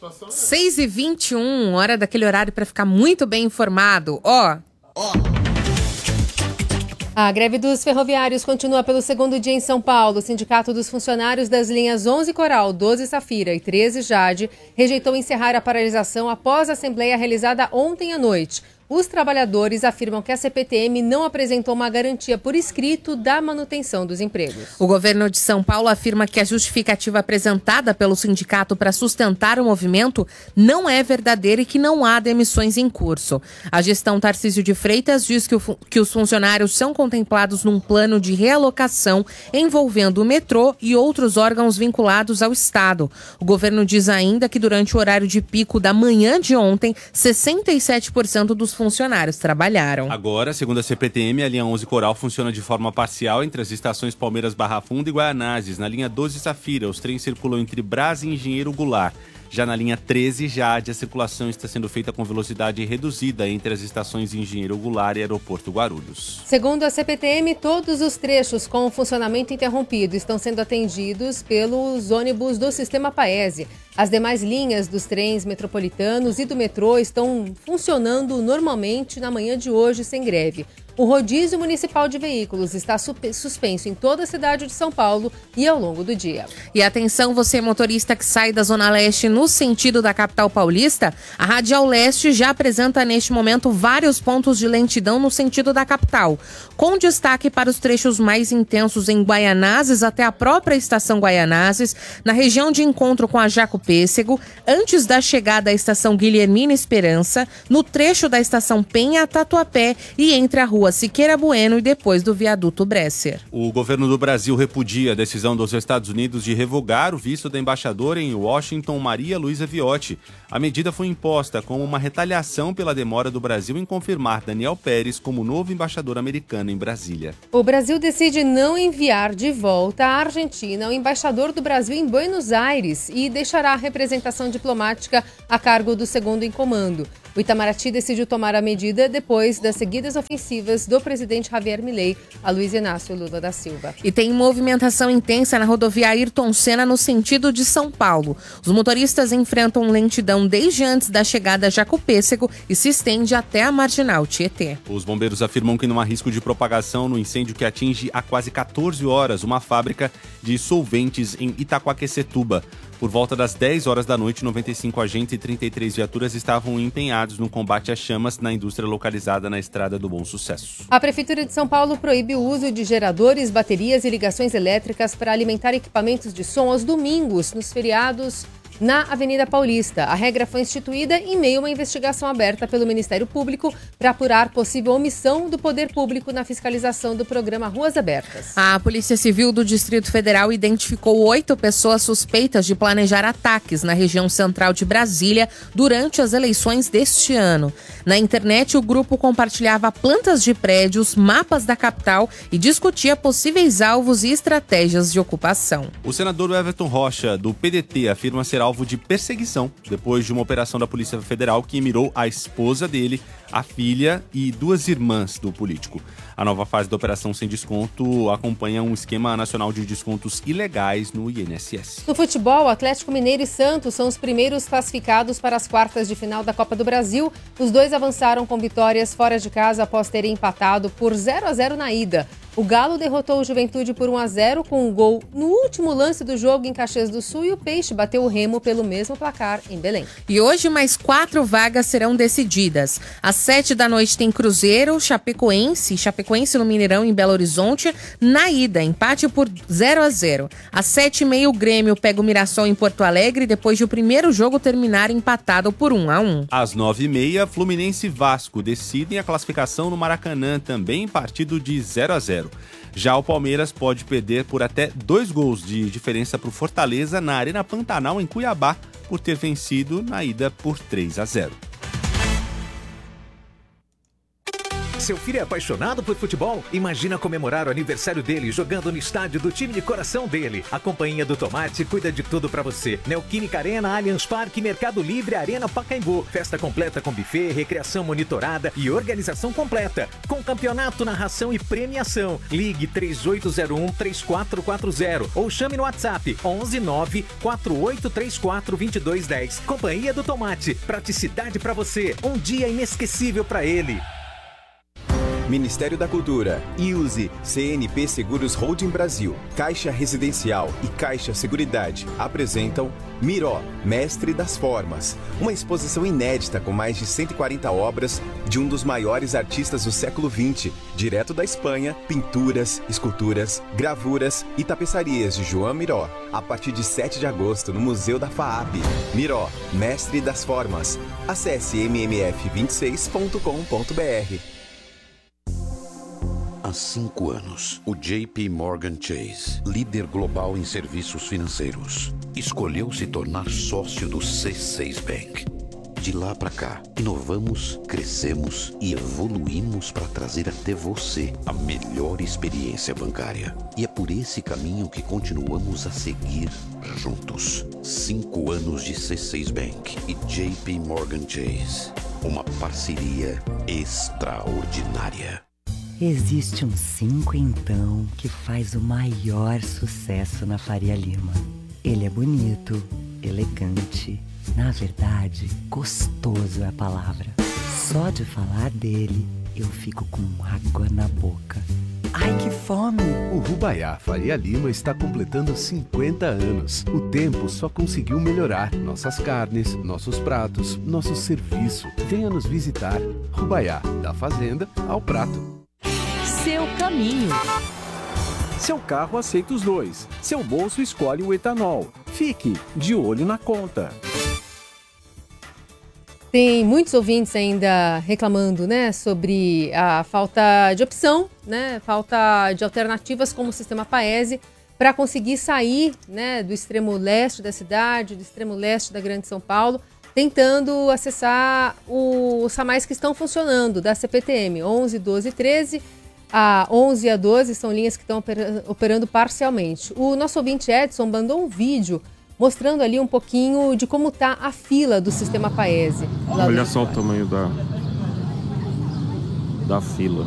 6h21, hora daquele horário para ficar muito bem informado. A greve dos ferroviários continua pelo segundo dia em São Paulo. O Sindicato dos Funcionários das linhas 11 Coral, 12 Safira e 13 Jade rejeitou encerrar a paralisação após a assembleia realizada ontem à noite. Os trabalhadores afirmam que a CPTM não apresentou uma garantia por escrito da manutenção dos empregos. O governo de São Paulo afirma que a justificativa apresentada pelo sindicato para sustentar o movimento não é verdadeira e que não há demissões em curso. A gestão Tarcísio de Freitas diz que os funcionários são contemplados num plano de realocação envolvendo o metrô e outros órgãos vinculados ao Estado. O governo diz ainda que durante o horário de pico da manhã de ontem, 67% dos funcionários trabalharam. Agora, segundo a CPTM, a linha 11 Coral funciona de forma parcial entre as estações Palmeiras Barra Funda e Guaianazes. Na linha 12 Safira, os trens circulam entre Brás e Engenheiro Goulart. Já na linha 13 Jade, a circulação está sendo feita com velocidade reduzida entre as estações Engenheiro Goulart e Aeroporto Guarulhos. Segundo a CPTM, todos os trechos com o funcionamento interrompido estão sendo atendidos pelos ônibus do Sistema Paese. As demais linhas dos trens metropolitanos e do metrô estão funcionando normalmente na manhã de hoje sem greve. O rodízio municipal de veículos está suspenso em toda a cidade de São Paulo e ao longo do dia. E atenção, você motorista que sai da Zona Leste no sentido da capital paulista, a Radial Leste já apresenta neste momento vários pontos de lentidão no sentido da capital, com destaque para os trechos mais intensos em Guaianazes até a própria estação Guaianazes, na região de encontro com a Jaco Pêssego, antes da chegada à estação Guilhermina Esperança, no trecho da estação Penha a Tatuapé e entre a rua Siqueira Bueno e depois do viaduto Bresser. O governo do Brasil repudia a decisão dos Estados Unidos de revogar o visto da embaixadora em Washington, Maria Luísa Viotti. A medida foi imposta como uma retaliação pela demora do Brasil em confirmar Daniel Pérez como novo embaixador americano em Brasília. O Brasil decide não enviar de volta à Argentina o embaixador do Brasil em Buenos Aires e deixará a representação diplomática a cargo do segundo em comando. O Itamaraty decidiu tomar a medida depois das seguidas ofensivas do presidente Javier Milei a Luiz Inácio Lula da Silva. E tem movimentação intensa na rodovia Ayrton Senna no sentido de São Paulo. Os motoristas enfrentam lentidão desde antes da chegada a Jaco Pêssego e se estende até a Marginal Tietê. Os bombeiros afirmam que não há risco de propagação no incêndio que atinge há quase 14 horas uma fábrica de solventes em Itaquaquecetuba. Por volta das 10 horas da noite, 95 agentes e 33 viaturas estavam empenhados no combate às chamas na indústria localizada na Estrada do Bom Sucesso. A Prefeitura de São Paulo proíbe o uso de geradores, baterias e ligações elétricas para alimentar equipamentos de som aos domingos, nos feriados, na Avenida Paulista. A regra foi instituída em meio a uma investigação aberta pelo Ministério Público para apurar possível omissão do poder público na fiscalização do programa Ruas Abertas. A Polícia Civil do Distrito Federal identificou 8 pessoas suspeitas de planejar ataques na região central de Brasília durante as eleições deste ano. Na internet, o grupo compartilhava plantas de prédios, mapas da capital e discutia possíveis alvos e estratégias de ocupação. O senador Everton Rocha, do PDT, afirma ser alvo de perseguição depois de uma operação da Polícia Federal que mirou a esposa dele, a filha e 2 irmãs do político. A nova fase da Operação Sem Desconto acompanha um esquema nacional de descontos ilegais no INSS. No futebol, Atlético Mineiro e Santos são os primeiros classificados para as quartas de final da Copa do Brasil. Os dois avançaram com vitórias fora de casa após terem empatado por 0-0 na ida. O Galo derrotou o Juventude por 1-0 com um gol no último lance do jogo em Caxias do Sul e o Peixe bateu o Remo pelo mesmo placar em Belém. E hoje mais 4 vagas serão decididas. Às 7 da noite tem Cruzeiro, Chapecoense no Mineirão em Belo Horizonte, na ida, empate por 0-0. Às 7h30 o Grêmio pega o Mirassol em Porto Alegre depois de o primeiro jogo terminar empatado por 1-1. Às 9h30, Fluminense e Vasco decidem a classificação no Maracanã, também em partido de 0-0. Já o Palmeiras pode perder por até 2 gols de diferença para o Fortaleza na Arena Pantanal, em Cuiabá, por ter vencido na ida por 3-0. Seu filho é apaixonado por futebol? Imagina comemorar o aniversário dele jogando no estádio do time de coração dele. A Companhia do Tomate cuida de tudo pra você. Neoquímica Arena, Allianz Parque, Mercado Livre, Arena Pacaembu. Festa completa com buffet, recreação monitorada e organização completa. Com campeonato, narração e premiação. Ligue 3801-3440 ou chame no WhatsApp 119-4834-2210. Companhia do Tomate. Praticidade pra você. Um dia inesquecível pra ele. Ministério da Cultura, IUSE, CNP Seguros Holding Brasil, Caixa Residencial e Caixa Seguridade apresentam Miró, Mestre das Formas, uma exposição inédita com mais de 140 obras de um dos maiores artistas do século XX, direto da Espanha, pinturas, esculturas, gravuras e tapeçarias de João Miró, a partir de 7 de agosto no Museu da FAAP. Miró, Mestre das Formas. Acesse mmf26.com.br. Há 5 anos, o JP Morgan Chase, líder global em serviços financeiros, escolheu se tornar sócio do C6 Bank. De lá para cá, inovamos, crescemos e evoluímos para trazer até você a melhor experiência bancária. E é por esse caminho que continuamos a seguir juntos. 5 anos de C6 Bank e JP Morgan Chase. Uma parceria extraordinária. Existe um 5 então que faz o maior sucesso na Faria Lima. Ele é bonito, elegante, na verdade, gostoso é a palavra. Só de falar dele, eu fico com água na boca. Ai, que fome! O Rubaiá Faria Lima está completando 50 anos. O tempo só conseguiu melhorar nossas carnes, nossos pratos, nosso serviço. Venha nos visitar. Rubaiá, da fazenda ao prato. Seu caminho. Seu carro aceita os dois. Seu bolso escolhe o etanol. Fique de olho na conta. Tem muitos ouvintes ainda reclamando, né, sobre a falta de opção, né, falta de alternativas como o sistema Paese para conseguir sair, né, do extremo leste da cidade, do extremo leste da Grande São Paulo, tentando acessar os ramais que estão funcionando da CPTM, 11, 12 e 13. A 11 e a 12 são linhas que estão operando parcialmente. O nosso ouvinte Edson mandou um vídeo mostrando ali um pouquinho de como está a fila do sistema Paese. Olha só o tamanho da fila.